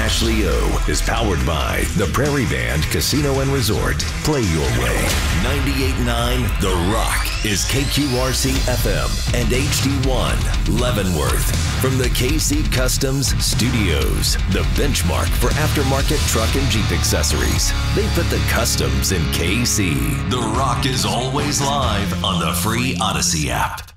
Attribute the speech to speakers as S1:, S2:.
S1: Ashley O is powered by the Prairie Band Casino and Resort. Play your way. 98.9 The Rock is KQRC FM and HD1 Leavenworth. From the KC Customs Studios, the benchmark for aftermarket truck and Jeep accessories. They put the customs in KC. The Rock is always live on the free Odyssey app.